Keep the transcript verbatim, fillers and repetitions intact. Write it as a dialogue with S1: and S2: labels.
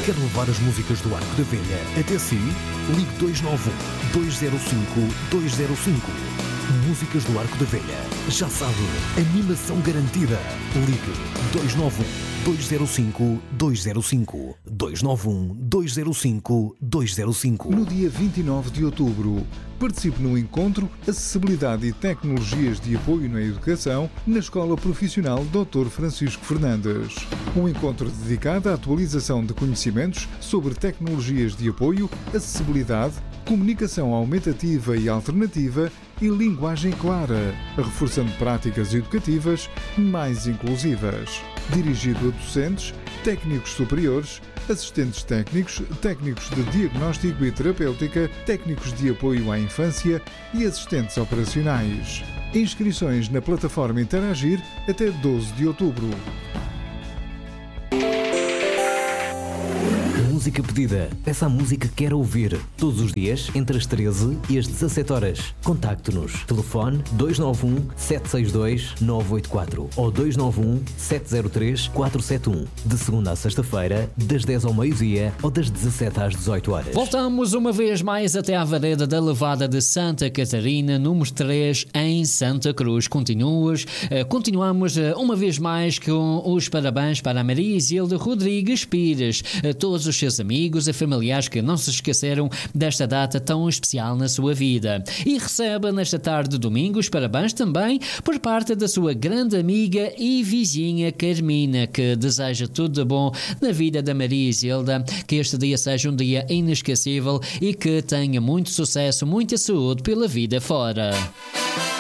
S1: Quer levar as músicas do Arco da Velha até si? Ligue dois nove um, dois zero cinco, dois zero cinco. Músicas do Arco da Velha. Já sabe, animação garantida. Ligue dois nove um, dois zero cinco, dois zero cinco. dois nove um, dois zero cinco, dois zero cinco.
S2: No dia vinte e nove de outubro, participe no encontro Acessibilidade e Tecnologias de Apoio na Educação na Escola Profissional doutor Francisco Fernandes. Um encontro dedicado à atualização de conhecimentos sobre tecnologias de apoio, acessibilidade, comunicação aumentativa e alternativa e linguagem clara, reforçando práticas educativas mais inclusivas. Dirigido a docentes, técnicos superiores, assistentes técnicos, técnicos de diagnóstico e terapêutica, técnicos de apoio à infância e assistentes operacionais. Inscrições na plataforma Interagir até doze de outubro.
S1: Música pedida. Peça a música que quer ouvir. Todos os dias, entre as treze e as dezassete horas. Contacte-nos. Telefone dois nove um, sete seis dois, nove oito quatro ou dois nove um, sete zero três, quatro sete um. De segunda a sexta-feira, das dez ao meio-dia ou das dezassete às dezoito horas.
S3: Voltamos uma vez mais até à vareda da Levada de Santa Catarina, número três, em Santa Cruz. Continuas, uh, continuamos uh, uma vez mais com os parabéns para a Maria Isilda Rodrigues Pires, uh, todos os seus amigos e familiares que não se esqueceram desta data tão especial na sua vida. E recebe nesta tarde de domingo os parabéns também por parte da sua grande amiga e vizinha Carmina, que deseja tudo de bom na vida da Maria Isilda, que este dia seja um dia inesquecível e que tenha muito sucesso, muita saúde pela vida fora.